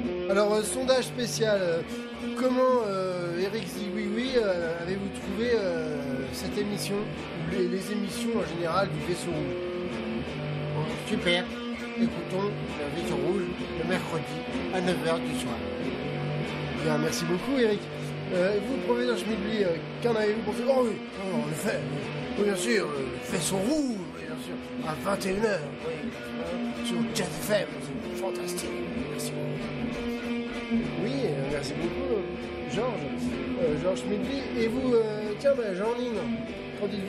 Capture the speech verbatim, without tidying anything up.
Alors, euh, sondage spécial. euh, comment, euh, Eric Ziwiwi, euh, avez-vous trouvé euh, cette émission, ou les, les émissions en général du Vaisseau Rouge? Bon, super. Écoutons le Vaisseau Rouge le mercredi à neuf heures du soir. Bien, merci beaucoup, Eric. Euh, vous, professeur Schmidli, euh, qu'en avez-vous pensé? Oh oui, oh, en effet, oui, bien sûr, le Vaisseau Rouge, oui, bien sûr, à vingt et une heures, oui, sur Jazz F M, c'est fantastique, merci beaucoup. Oui, euh, merci beaucoup, euh, Georges, euh, Georges Schmidli. Et vous, euh, tiens, ben, Jean-Line, qu'en dites-vous?